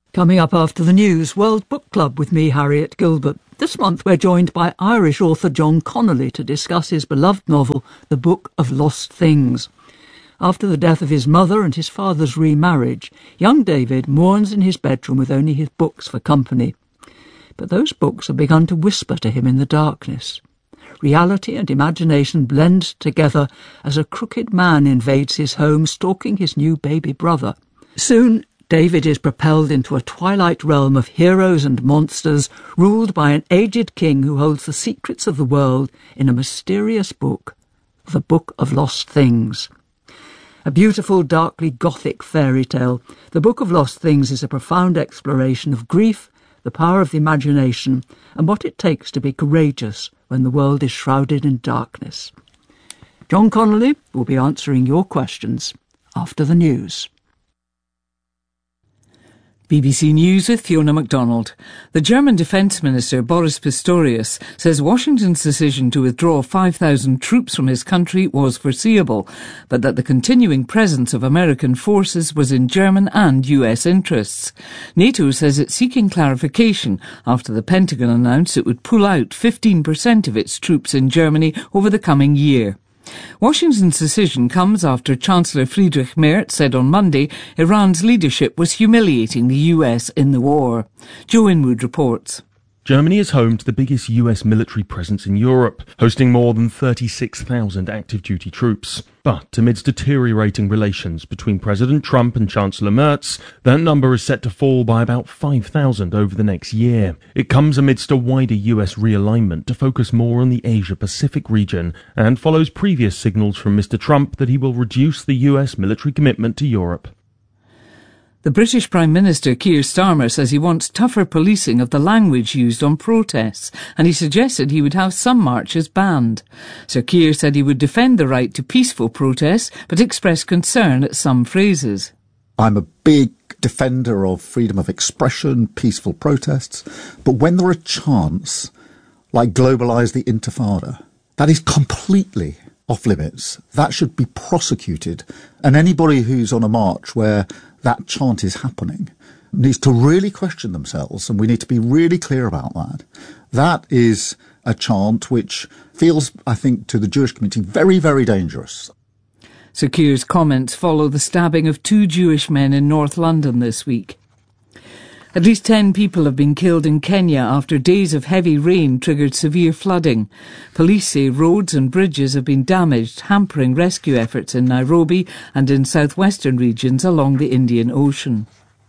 Coming up after the news, World Book Club with me, Harriet Gilbert. This month we're joined by Irish author John Connolly to discuss his beloved novel, The Book of Lost Things. After the death of his mother and his father's remarriage, young David mourns in his bedroom with only his books for company. But those books have begun to whisper to him in the darkness. Reality and imagination blend together as a crooked man invades his home, stalking his new baby brother. Soon, David is propelled into a twilight realm of heroes and monsters, ruled by an aged king who holds the secrets of the world in a mysterious book, The Book of Lost Things. A beautiful, darkly gothic fairy tale, The Book of Lost Things is a profound exploration of grief, the power of the imagination, and what it takes to be courageous when the world is shrouded in darkness. John Connolly will be answering your questions after the news. BBC News with Fiona MacDonald. The German Defence Minister Boris Pistorius says Washington's decision to withdraw 5,000 troops from his country was foreseeable, but that the continuing presence of American forces was in German and US interests. NATO says it's seeking clarification after the Pentagon announced it would pull out 15% of its troops in Germany over the coming year. Washington's decision comes after Chancellor Friedrich Merz said on Monday Iran's leadership was humiliating the US in the war. Joe Inwood reports. Germany is home to the biggest US military presence in Europe, hosting more than 36,000 active duty troops. But amidst deteriorating relations between President Trump and Chancellor Merz, that number is set to fall by about 5,000 over the next year. It comes amidst a wider US realignment to focus more on the Asia-Pacific region and follows previous signals from Mr. Trump that he will reduce the US military commitment to Europe. The British Prime Minister Keir Starmer says he wants tougher policing of the language used on protests, and he suggested he would have some marches banned. Sir Keir said he would defend the right to peaceful protests, but expressed concern at some phrases. I'm a big defender of freedom of expression, peaceful protests, but when there are chants like globalise the Intifada, that is completely off limits. That should be prosecuted, and anybody who's on a march where that chant is happening needs to really question themselves, and we need to be really clear about that. That is a chant which feels, I think, to the Jewish community very, very dangerous. Sir Keir's comments follow the stabbing of 2 Jewish men in North London this week. At least 10 people have been killed in Kenya after days of heavy rain triggered severe flooding. Police say roads and bridges have been damaged, hampering rescue efforts in Nairobi and in southwestern regions along the Indian Ocean.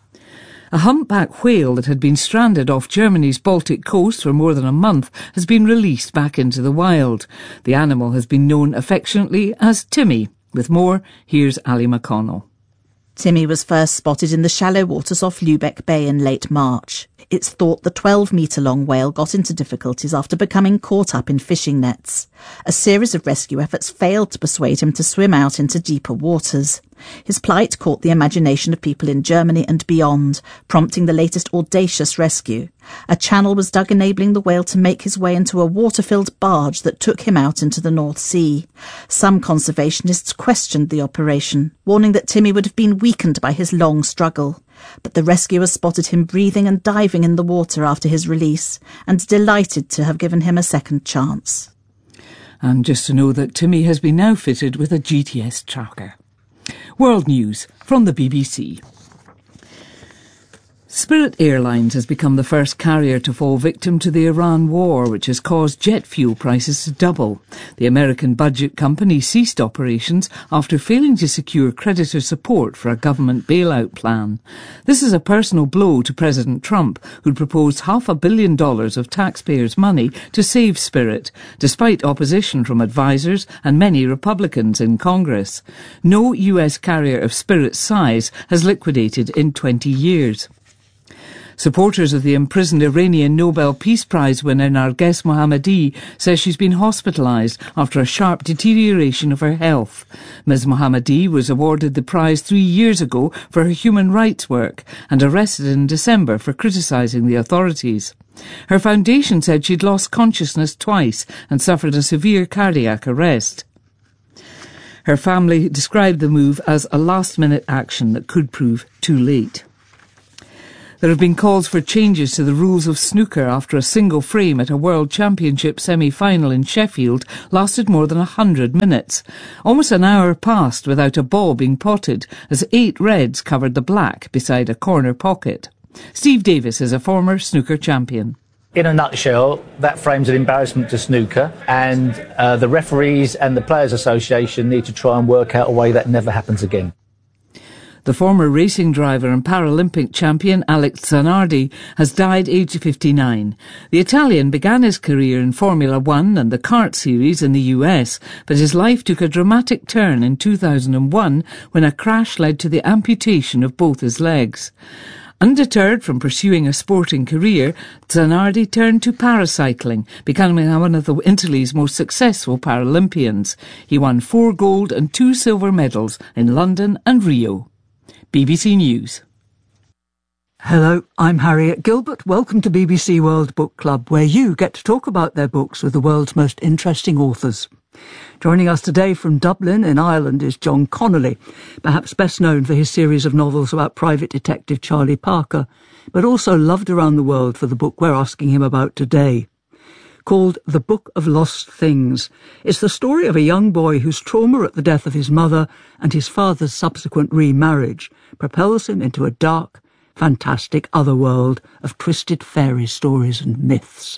A humpback whale that had been stranded off Germany's Baltic coast for more than a month has been released back into the wild. The animal has been known affectionately as Timmy. With more, here's Ali McConnell. Timmy was first spotted in the shallow waters off Lübeck Bay in late March. It's thought the 12-metre-long whale got into difficulties after becoming caught up in fishing nets. A series of rescue efforts failed to persuade him to swim out into deeper waters. His plight caught the imagination of people in Germany and beyond, prompting the latest audacious rescue. A channel was dug enabling the whale to make his way into a water-filled barge that took him out into the North Sea. Some conservationists questioned the operation, warning that Timmy would have been weakened by his long struggle. But the rescuers spotted him breathing and diving in the water after his release, and delighted to have given him a second chance. And just to know that Timmy has been now fitted with a GTS tracker. World News from the BBC. Spirit Airlines has become the first carrier to fall victim to the Iran war, which has caused jet fuel prices to double. The American budget company ceased operations after failing to secure creditor support for a government bailout plan. This is a personal blow to President Trump, who'd proposed $500 million of taxpayers' money to save Spirit, despite opposition from advisers and many Republicans in Congress. No US carrier of Spirit's size has liquidated in 20 years. Supporters of the imprisoned Iranian Nobel Peace Prize winner Narges Mohammadi says she's been hospitalised after a sharp deterioration of her health. Ms Mohammadi was awarded the prize 3 years ago for her human rights work and arrested in December for criticising the authorities. Her foundation said she'd lost consciousness twice and suffered a severe cardiac arrest. Her family described the move as a last-minute action that could prove too late. There have been calls for changes to the rules of snooker after a single frame at a World Championship semi-final in Sheffield lasted more than 100 minutes. Almost an hour passed without a ball being potted as 8 reds covered the black beside a corner pocket. Steve Davis is a former snooker champion. In a nutshell, that frame's an embarrassment to snooker, and the referees and the Players Association need to try and work out a way that never happens again. The former racing driver and Paralympic champion Alex Zanardi has died aged 59. The Italian began his career in Formula One and the kart series in the US, but his life took a dramatic turn in 2001 when a crash led to the amputation of both his legs. Undeterred from pursuing a sporting career, Zanardi turned to paracycling, becoming one of Italy's most successful Paralympians. He won 4 gold and 2 silver medals in London and Rio. BBC News. Hello, I'm Harriet Gilbert. Welcome to BBC World Book Club, where you get to talk about their books with the world's most interesting authors. Joining us today from Dublin in Ireland is John Connolly, perhaps best known for his series of novels about private detective Charlie Parker, but also loved around the world for the book we're asking him about today. Called The Book of Lost Things, it's the story of a young boy whose trauma at the death of his mother and his father's subsequent remarriage propels him into a dark, fantastic other world of twisted fairy stories and myths.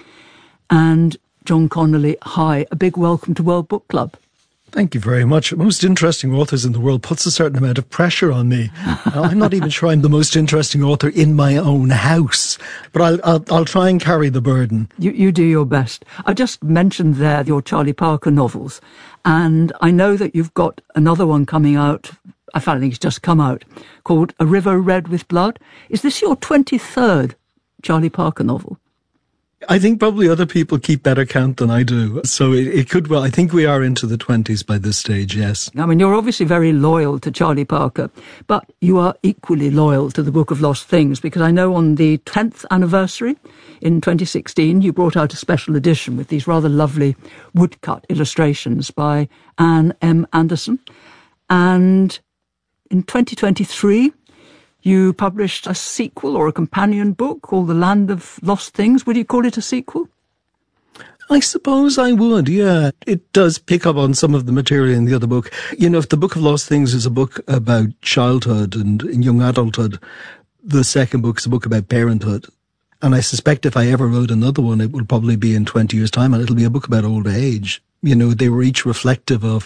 And John Connolly, hi, a big welcome to World Book Club. Thank you very much. Most interesting authors in the world puts a certain amount of pressure on me. I'm not even sure I'm the most interesting author in my own house, but I'll try and carry the burden. You do your best. I just mentioned there your Charlie Parker novels, and I know that you've got another one coming out, I think it's just come out, called A River Red with Blood. Is this your 23rd Charlie Parker novel? I think probably other people keep better count than I do. So it could well. I think we are into the 20s by this stage, yes. I mean, you're obviously very loyal to Charlie Parker, but you are equally loyal to the Book of Lost Things, because I know on the 10th anniversary in 2016, you brought out a special edition with these rather lovely woodcut illustrations by Anne M. Anderson. And in 2023... you published a sequel or a companion book called The Land of Lost Things. Would you call it a sequel? I suppose I would, yeah. It does pick up on some of the material in the other book. You know, if the Book of Lost Things is a book about childhood and young adulthood, the second book is a book about parenthood. And I suspect if I ever wrote another one, it will probably be in 20 years' time, and it'll be a book about old age. You know, they were each reflective of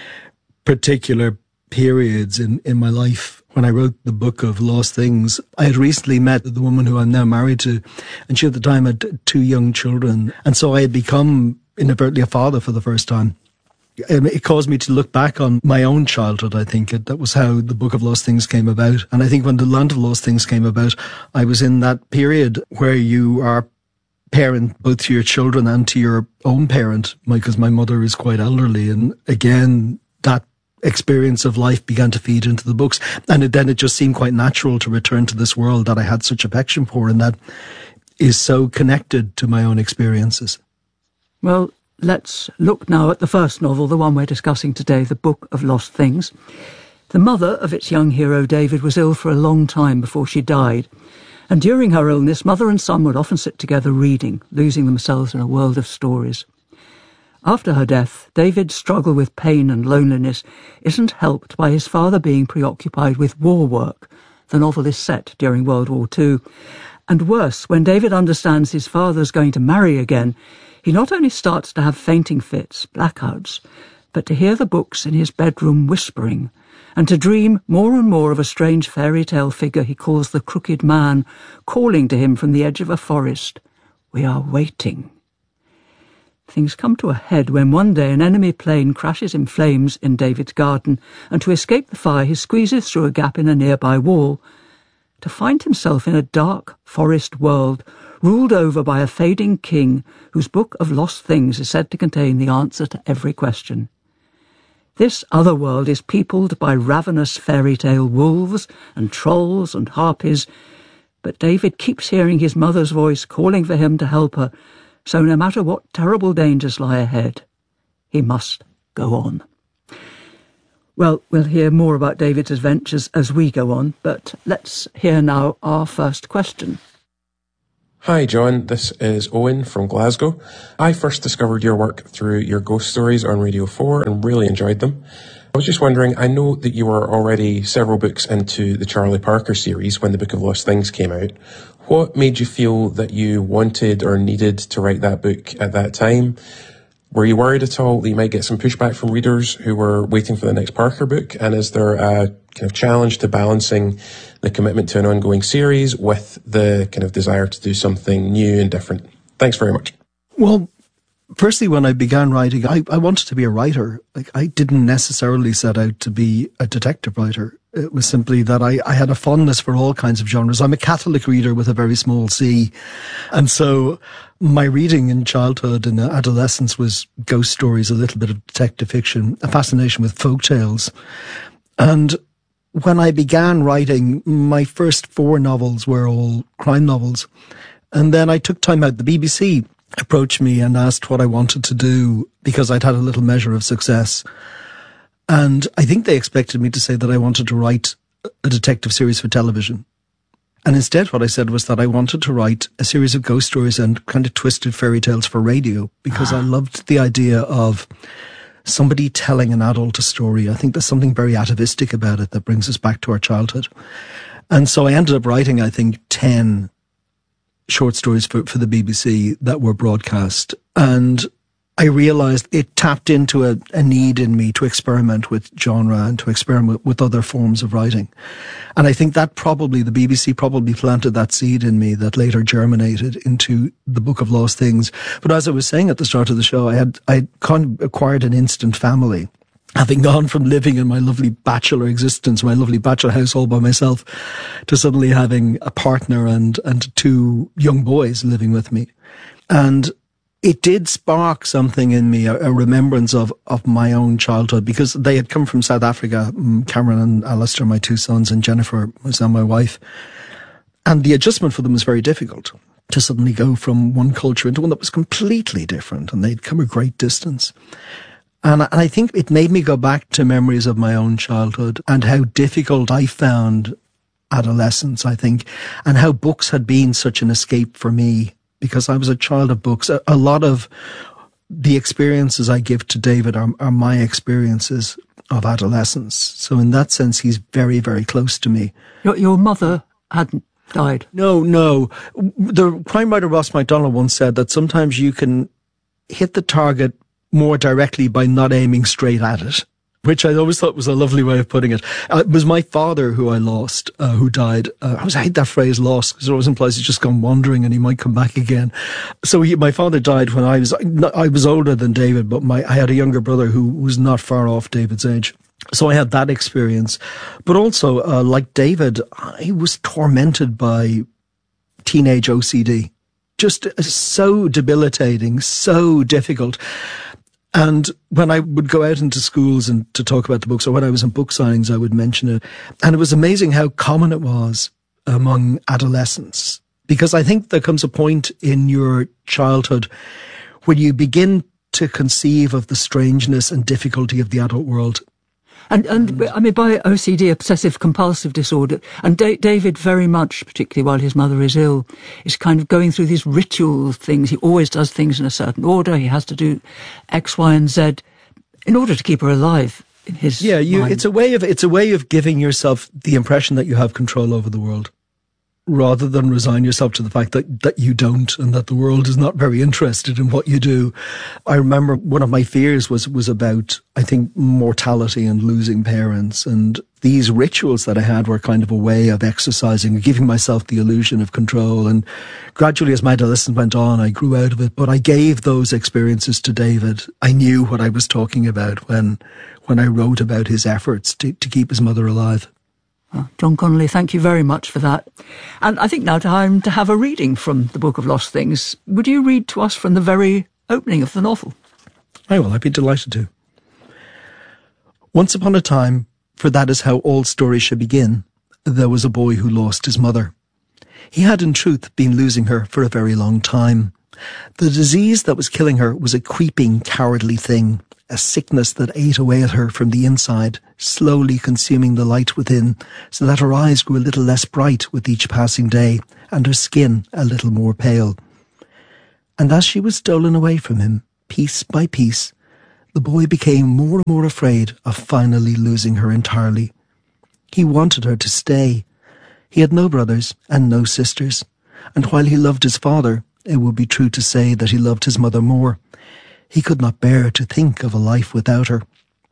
particular periods in my life. When I wrote the Book of Lost Things, I had recently met the woman who I'm now married to, and she at the time had 2 young children. And so I had become inadvertently a father for the first time. It caused me to look back on my own childhood, I think. That was how the Book of Lost Things came about. And I think when the Land of Lost Things came about, I was in that period where you are parent both to your children and to your own parent, because my mother is quite elderly. And again, that experience of life began to feed into the books, and then it just seemed quite natural to return to this world that I had such affection for and that is so connected to my own experiences. Well, let's look now at the first novel, the one we're discussing today, The Book of Lost Things. The mother of its young hero, David, was ill for a long time before she died, and during her illness, mother and son would often sit together reading, losing themselves in a world of stories. After her death, David's struggle with pain and loneliness isn't helped by his father being preoccupied with war work. The novel is set during World War II. And worse, when David understands his father's going to marry again, he not only starts to have fainting fits, blackouts, but to hear the books in his bedroom whispering, and to dream more and more of a strange fairy tale figure he calls the Crooked Man, calling to him from the edge of a forest, "We are waiting." Things come to a head when one day an enemy plane crashes in flames in David's garden, and to escape the fire he squeezes through a gap in a nearby wall, to find himself in a dark forest world ruled over by a fading king whose Book of Lost Things is said to contain the answer to every question. This other world is peopled by ravenous fairy tale wolves and trolls and harpies, but David keeps hearing his mother's voice calling for him to help her. So no matter what terrible dangers lie ahead, he must go on. Well, we'll hear more about David's adventures as we go on, but let's hear now our first question. Hi John, this is Owen from Glasgow. I first discovered your work through your ghost stories on Radio 4 and really enjoyed them. I was just wondering, I know that you were already several books into the Charlie Parker series when the Book of Lost Things came out. What made you feel that you wanted or needed to write that book at that time? Were you worried at all that you might get some pushback from readers who were waiting for the next Parker book? And is there a kind of challenge to balancing the commitment to an ongoing series with the kind of desire to do something new and different? Thanks very much. Well, firstly, when I began writing, I wanted to be a writer. Like, I didn't necessarily set out to be a detective writer. It was simply that I had a fondness for all kinds of genres. I'm a Catholic reader with a very small c. And so my reading in childhood and adolescence was ghost stories, a little bit of detective fiction, a fascination with folk tales. And when I began writing, my first 4 novels were all crime novels. And then I took time out. The BBC approached me and asked what I wanted to do because I'd had a little measure of success. And I think they expected me to say that I wanted to write a detective series for television. And instead what I said was that I wanted to write a series of ghost stories and kind of twisted fairy tales for radio because I loved the idea of somebody telling an adult a story. I think there's something very atavistic about it that brings us back to our childhood. And so I ended up writing, I think, 10 short stories for the BBC that were broadcast. And I realized it tapped into a need in me to experiment with genre and to experiment with other forms of writing. And I think that the BBC probably planted that seed in me that later germinated into the Book of Lost Things. But as I was saying at the start of the show, I kind of acquired an instant family. Having gone from living in my lovely bachelor existence, my lovely bachelor house all by myself, to suddenly having a partner and 2 young boys living with me. And it did spark something in me, a remembrance of my own childhood, because they had come from South Africa, Cameron and Alistair, my 2 sons, and Jennifer, my wife. And the adjustment for them was very difficult, to suddenly go from one culture into one that was completely different, and they'd come a great distance. And I think it made me go back to memories of my own childhood and how difficult I found adolescence, I think, and how books had been such an escape for me because I was a child of books. A lot of the experiences I give to David are my experiences of adolescence. So in that sense, he's very, very close to me. Your mother hadn't died? No. The crime writer Ross MacDonald once said that sometimes you can hit the target more directly by not aiming straight at it, which I always thought was a lovely way of putting it. It was my father who I lost, who died. I hate that phrase lost because it always implies he's just gone wandering and he might come back again. So my father died when I was older than David, but I had a younger brother who was not far off David's age. So I had that experience. But also, like David, I was tormented by teenage OCD. Just so debilitating, so difficult. And when I would go out into schools and to talk about the books, or when I was in book signings, I would mention it. And it was amazing how common it was among adolescents. Because I think there comes a point in your childhood when you begin to conceive of the strangeness and difficulty of the adult world. And I mean, by OCD, obsessive compulsive disorder, and David very much, particularly while his mother is ill, is kind of going through these ritual things. He always does things in a certain order. He has to do X, Y, and Z in order to keep her alive in his mind. It's a way of giving yourself the impression that you have control over the world, rather than resign yourself to the fact that you don't and that the world is not very interested in what you do. I remember one of my fears was about, I think, mortality and losing parents. And these rituals that I had were kind of a way of exercising, giving myself the illusion of control. And gradually, as my adolescence went on, I grew out of it. But I gave those experiences to David. I knew what I was talking about when I wrote about his efforts to keep his mother alive. John Connolly, thank you very much for that. And I think now time to have a reading from the Book of Lost Things. Would you read to us from the very opening of the novel? I will. I'd be delighted to. Once upon a time, for that is how all stories should begin, there was a boy who lost his mother. He had in truth been losing her for a very long time. The disease that was killing her was a creeping, cowardly thing, a sickness that ate away at her from the inside, slowly consuming the light within, so that her eyes grew a little less bright with each passing day, and her skin a little more pale. And as she was stolen away from him, piece by piece, the boy became more and more afraid of finally losing her entirely. He wanted her to stay. He had no brothers and no sisters, and while he loved his father, it would be true to say that he loved his mother more. He could not bear to think of a life without her.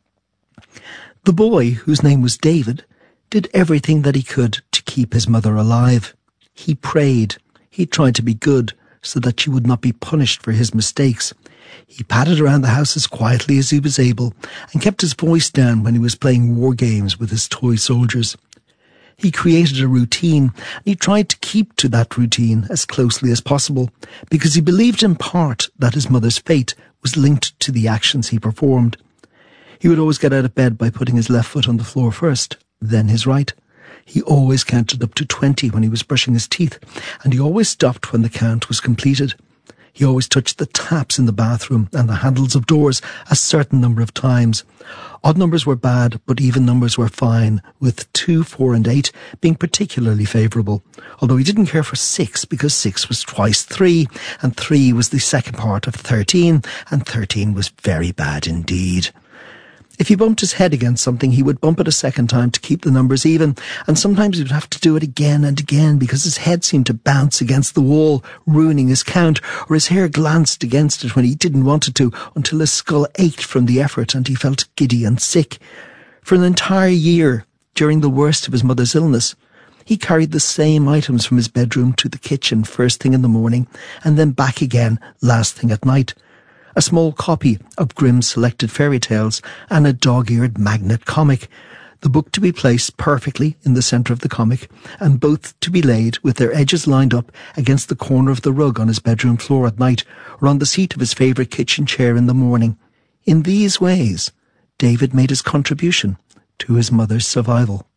The boy, whose name was David, did everything that he could to keep his mother alive. He prayed. He tried to be good so that she would not be punished for his mistakes. He padded around the house as quietly as he was able and kept his voice down when he was playing war games with his toy soldiers. He created a routine, and he tried to keep to that routine as closely as possible, because he believed in part that his mother's fate was linked to the actions he performed. He would always get out of bed by putting his left foot on the floor first, then his right. He always counted up to 20 when he was brushing his teeth, and he always stopped when the count was completed. He always touched the taps in the bathroom and the handles of doors a certain number of times. Odd numbers were bad, but even numbers were fine, with 2, 4 and 8 being particularly favourable, although he didn't care for 6 because 6 was twice 3, and 3 was the second part of 13, and 13 was very bad indeed. If he bumped his head against something, he would bump it a second time to keep the numbers even, and sometimes he would have to do it again and again because his head seemed to bounce against the wall, ruining his count, or his hair glanced against it when he didn't want it to, until his skull ached from the effort and he felt giddy and sick. For an entire year, during the worst of his mother's illness, he carried the same items from his bedroom to the kitchen first thing in the morning, and then back again last thing at night. A small copy of Grimm's Selected Fairy Tales and a dog-eared magnet comic, the book to be placed perfectly in the centre of the comic, and both to be laid with their edges lined up against the corner of the rug on his bedroom floor at night, or on the seat of his favourite kitchen chair in the morning. In these ways, David made his contribution to his mother's survival.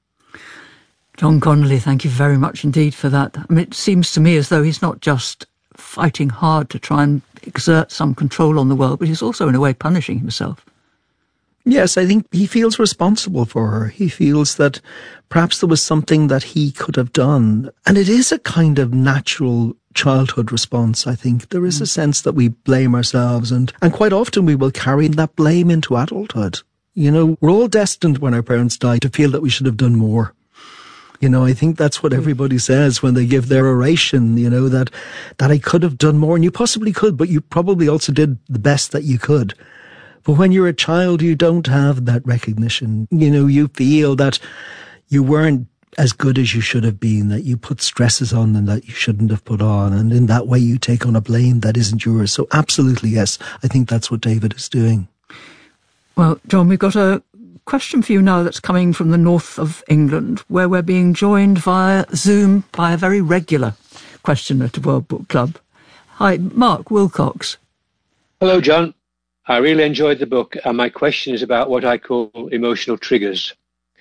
John Connolly, thank you very much indeed for that. I mean, it seems to me as though he's not just fighting hard to try and exert some control on the world, but he's also in a way punishing himself. Yes, I think he feels responsible for her. He feels that perhaps there was something that he could have done. And it is a kind of natural childhood response, I think. There is a sense that we blame ourselves, and quite often we will carry that blame into adulthood. You know, we're all destined when our parents die to feel that we should have done more. You know, I think that's what everybody says when they give their oration, you know, that I could have done more, and you possibly could, but you probably also did the best that you could. But when you're a child, you don't have that recognition. You know, you feel that you weren't as good as you should have been, that you put stresses on them that you shouldn't have put on, and in that way you take on a blame that isn't yours. So absolutely, yes, I think that's what David is doing. Well, John, we've got a question for you now that's coming from the north of England, where we're being joined via Zoom by a very regular questioner to World Book Club. Hi, Mark Wilcox. Hello, John. I really enjoyed the book, and my question is about what I call emotional triggers.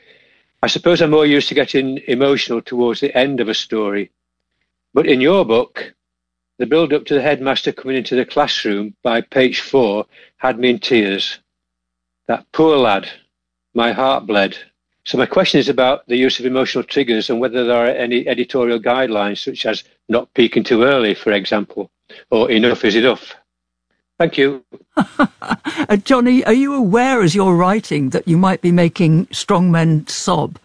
I suppose I'm more used to getting emotional towards the end of a story, but in your book, the build-up to the headmaster coming into the classroom by page 4 had me in tears. That poor lad. My heart bled. So my question is about the use of emotional triggers and whether there are any editorial guidelines, such as not peaking too early, for example, or enough is enough. Thank you. Johnny, are you aware as you're writing that you might be making strong men sob?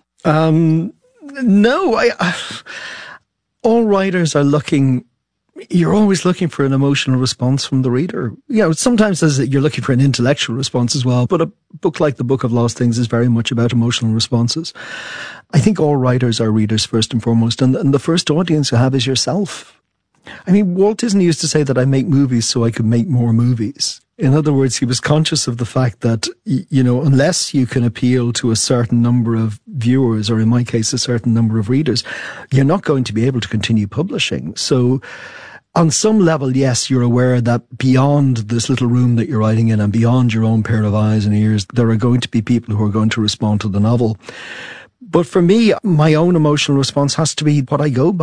No, all writers are looking... You're always looking for an emotional response from the reader. You know, sometimes you're looking for an intellectual response as well, but a book like The Book of Lost Things is very much about emotional responses. I think all writers are readers first and foremost, and the first audience you have is yourself. I mean, Walt Disney used to say that I make movies so I could make more movies. In other words, he was conscious of the fact that, you know, unless you can appeal to a certain number of viewers, or in my case, a certain number of readers, you're not going to be able to continue publishing. So on some level, yes, you're aware that beyond this little room that you're writing in and beyond your own pair of eyes and ears, there are going to be people who are going to respond to the novel. But for me, my own emotional response has to be what I go by.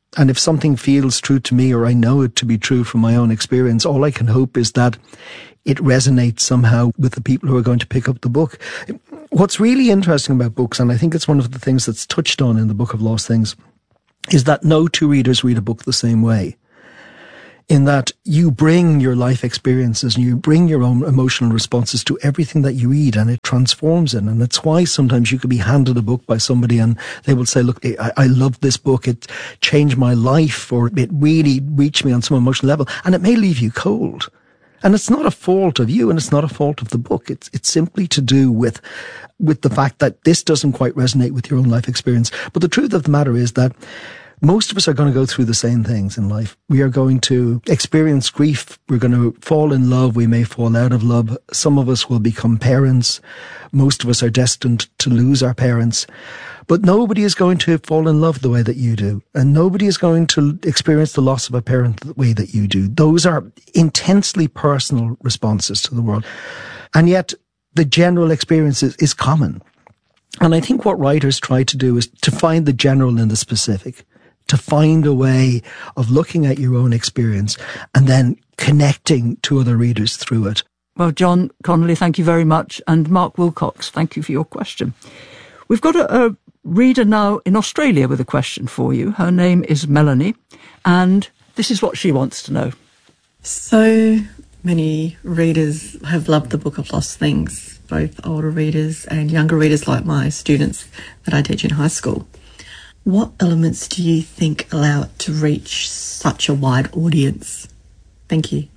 And if something feels true to me, or I know it to be true from my own experience, all I can hope is that it resonates somehow with the people who are going to pick up the book. What's really interesting about books, and I think it's one of the things that's touched on in the Book of Lost Things, is that no two readers read a book the same way. In that you bring your life experiences and you bring your own emotional responses to everything that you read, and it transforms it. And it's why sometimes you could be handed a book by somebody and they will say, look, I love this book. It changed my life, or it really reached me on some emotional level. And it may leave you cold. And it's not a fault of you, and it's not a fault of the book. It's simply to do with the fact that this doesn't quite resonate with your own life experience. But the truth of the matter is that most of us are going to go through the same things in life. We are going to experience grief. We're going to fall in love. We may fall out of love. Some of us will become parents. Most of us are destined to lose our parents. But nobody is going to fall in love the way that you do. And nobody is going to experience the loss of a parent the way that you do. Those are intensely personal responses to the world. And yet the general experience is common. And I think what writers try to do is to find the general in the specific, to find a way of looking at your own experience and then connecting to other readers through it. Well, John Connolly, thank you very much. And Mark Wilcox, thank you for your question. We've got a reader now in Australia with a question for you. Her name is Melanie, and this is what she wants to know. So many readers have loved the Book of Lost Things, both older readers and younger readers like my students that I teach in high school. What elements do you think allow it to reach such a wide audience? Thank you.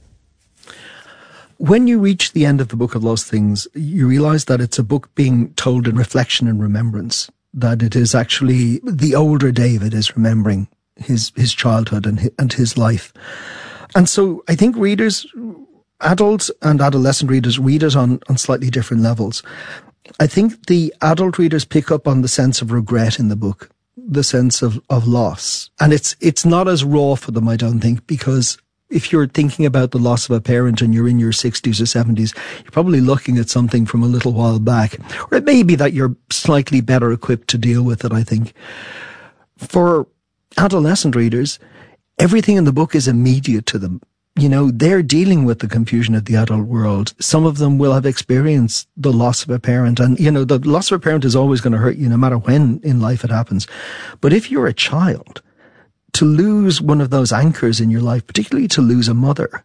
When you reach the end of the Book of Lost Things, you realise that it's a book being told in reflection and remembrance, that it is actually the older David is remembering his childhood and his life. And so I think readers, adults and adolescent readers, read it on slightly different levels. I think the adult readers pick up on the sense of regret in the book, the sense of loss. And it's not as raw for them, I don't think, because if you're thinking about the loss of a parent and you're in your 60s or 70s, you're probably looking at something from a little while back. Or it may be that you're slightly better equipped to deal with it, I think. For adolescent readers, everything in the book is immediate to them. You know, they're dealing with the confusion of the adult world. Some of them will have experienced the loss of a parent. And, you know, the loss of a parent is always going to hurt you no matter when in life it happens. But if you're a child, to lose one of those anchors in your life, particularly to lose a mother,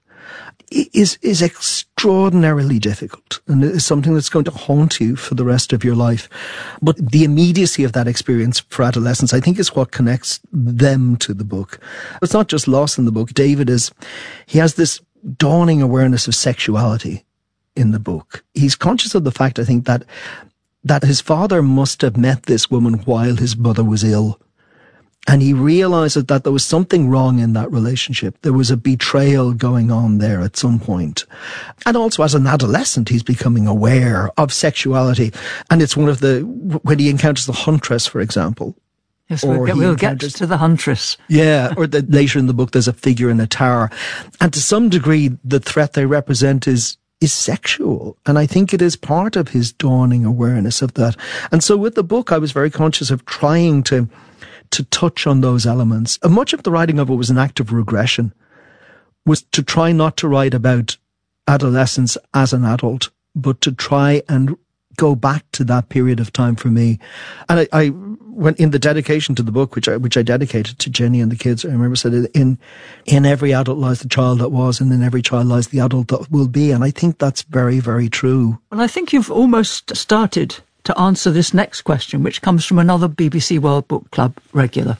is extraordinarily difficult, and it is something that's going to haunt you for the rest of your life. But the immediacy of that experience for adolescents, I think, is what connects them to the book. It's not just loss in the book. David he has this dawning awareness of sexuality in the book. He's conscious of the fact, I think, that his father must have met this woman while his mother was ill. And he realizes that there was something wrong in that relationship. There was a betrayal going on there at some point. And also as an adolescent, he's becoming aware of sexuality. And it's one of when he encounters the huntress, for example. Yes, we'll get to the huntress. Yeah, or later in the book, there's a figure in a tower. And to some degree, the threat they represent is sexual. And I think it is part of his dawning awareness of that. And so with the book, I was very conscious of trying to touch on those elements. And much of the writing of it was an act of regression, was to try not to write about adolescence as an adult, but to try and go back to that period of time for me. And I went in the dedication to the book, which I dedicated to Jenny and the kids. I remember said, in every adult lies the child that was, and in every child lies the adult that will be. And I think that's very, very true. Well, I think you've almost started to answer this next question, which comes from another BBC World Book Club regular.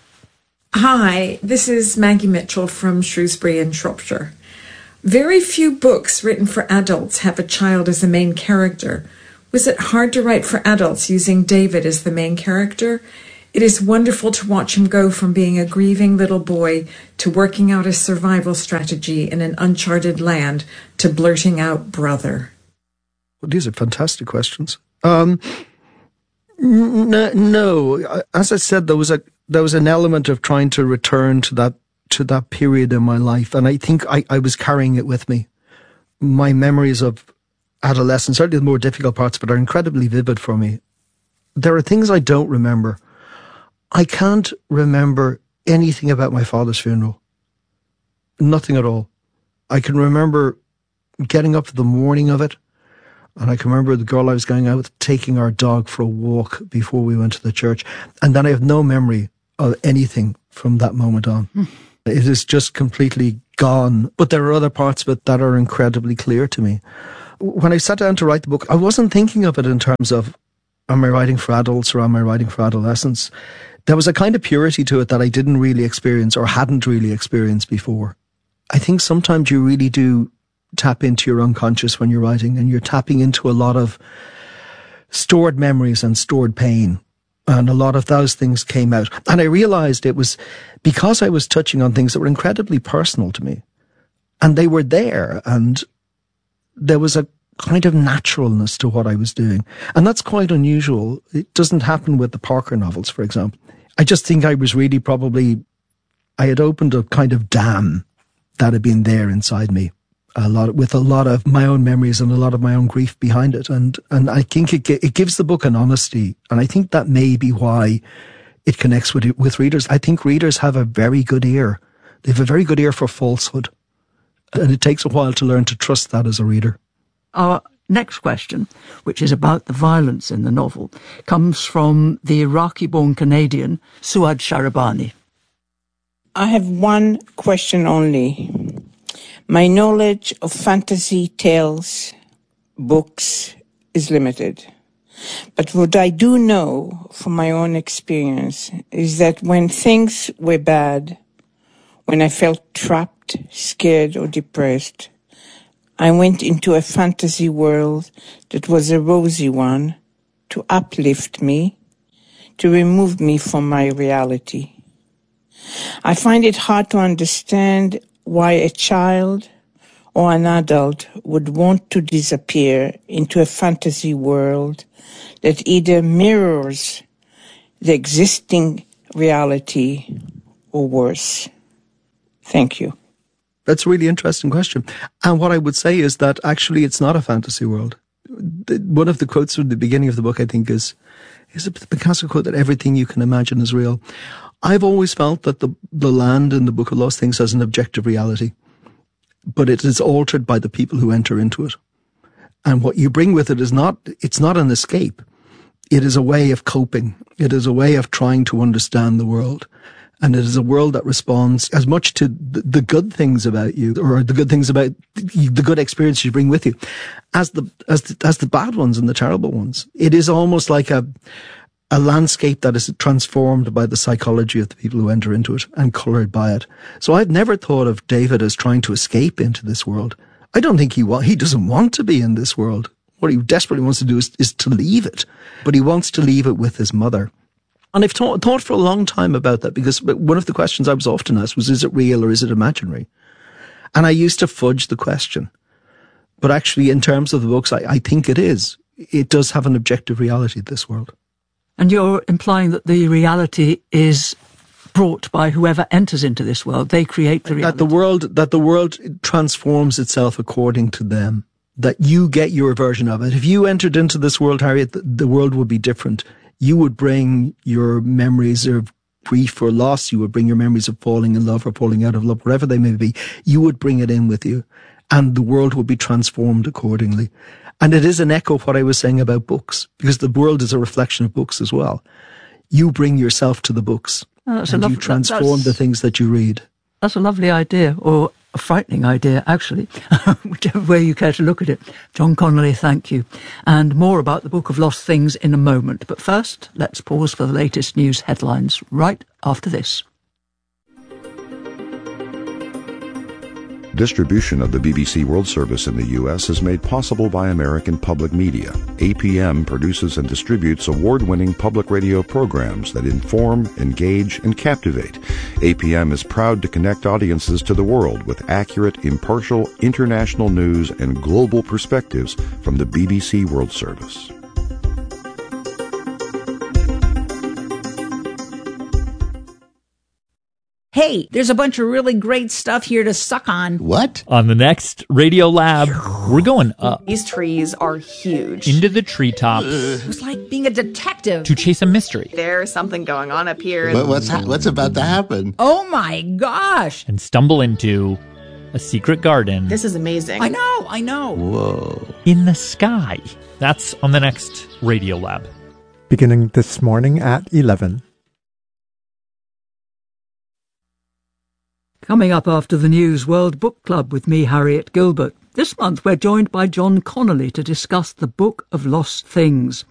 Hi, this is Maggie Mitchell from Shrewsbury in Shropshire. Very few books written for adults have a child as a main character. Was it hard to write for adults using David as the main character? It is wonderful to watch him go from being a grieving little boy to working out a survival strategy in an uncharted land to blurting out brother. Well, these are fantastic questions. No. As I said, there was an element of trying to return to that period in my life, and I think I was carrying it with me. My memories of adolescence, certainly the more difficult parts, but are incredibly vivid for me. There are things I don't remember. I can't remember anything about my father's funeral. Nothing at all. I can remember getting up the morning of it, and I can remember the girl I was going out with taking our dog for a walk before we went to the church. And then I have no memory of anything from that moment on. It is just completely gone. But there are other parts of it that are incredibly clear to me. When I sat down to write the book, I wasn't thinking of it in terms of, am I writing for adults or am I writing for adolescents? There was a kind of purity to it that I didn't really experience or hadn't really experienced before. I think sometimes you really do tap into your unconscious when you're writing, and you're tapping into a lot of stored memories and stored pain. And a lot of those things came out. And I realized it was because I was touching on things that were incredibly personal to me. And they were there, and there was a kind of naturalness to what I was doing. And that's quite unusual. It doesn't happen with the Parker novels, for example. I just think I was really I had opened a kind of dam that had been there inside me, with a lot of my own memories and a lot of my own grief behind it. And I think it gives the book an honesty. And I think that may be why it connects with readers. I think readers have a very good ear. They have a very good ear for falsehood. And it takes a while to learn to trust that as a reader. Our next question, which is about the violence in the novel, comes from the Iraqi-born Canadian Suad Sharabani. I have one question only. My knowledge of fantasy tales, books, is limited. But what I do know from my own experience is that when things were bad, when I felt trapped, scared, or depressed, I went into a fantasy world that was a rosy one to uplift me, to remove me from my reality. I find it hard to understand why a child or an adult would want to disappear into a fantasy world that either mirrors the existing reality or worse. Thank you. That's a really interesting question. And what I would say is that actually it's not a fantasy world. One of the quotes from the beginning of the book, I think, is a Picasso quote, that everything you can imagine is real. I've always felt that the land in the Book of Lost Things has an objective reality, but it is altered by the people who enter into it. And what you bring with it it's not an escape. It is a way of coping. It is a way of trying to understand the world. And it is a world that responds as much to the good things about you, or the good things about the good experience you bring with you, as the bad ones and the terrible ones. It is almost like a landscape that is transformed by the psychology of the people who enter into it and coloured by it. So I've never thought of David as trying to escape into this world. I don't think he doesn't want to be in this world. What he desperately wants to do is to leave it. But he wants to leave it with his mother. And I've thought for a long time about that, because one of the questions I was often asked was, is it real or is it imaginary? And I used to fudge the question. But actually, in terms of the books, I think it is. It does have an objective reality, this world. And you're implying that the reality is brought by whoever enters into this world. They create the reality. That the world transforms itself according to them. That you get your version of it. If you entered into this world, Harriet, the world would be different. You would bring your memories of grief or loss. You would bring your memories of falling in love or falling out of love, whatever they may be. You would bring it in with you, and the world would be transformed accordingly. And it is an echo of what I was saying about books, because the world is a reflection of books as well. You bring yourself to the books, and you transform the things that you read. That's a lovely idea, or a frightening idea, actually, whichever way you care to look at it. John Connolly, thank you. And more about the Book of Lost Things in a moment. But first, let's pause for the latest news headlines right after this. Distribution of the BBC World Service in the U.S. is made possible by American Public Media. APM produces and distributes award-winning public radio programs that inform, engage, and captivate. APM is proud to connect audiences to the world with accurate, impartial, international news and global perspectives from the BBC World Service. Hey, there's a bunch of really great stuff here to suck on. What? On the next Radio Lab, we're going up. These trees are huge. Into the treetops. It was like being a detective. To chase a mystery. There's something going on up here. What's about to happen? Oh my gosh. And stumble into a secret garden. This is amazing. I know. Whoa. In the sky. That's on the next Radio Lab. Beginning this morning at 11. Coming up after the news, World Book Club with me, Harriet Gilbert. This month we're joined by John Connolly to discuss the Book of Lost Things.